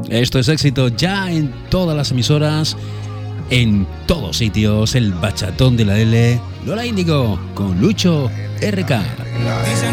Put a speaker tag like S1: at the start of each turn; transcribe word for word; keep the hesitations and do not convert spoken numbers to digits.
S1: Esto es éxito ya en todas las emisoras, en todos sitios. El bachatón de la L, Lola Índigo con Lucho R K.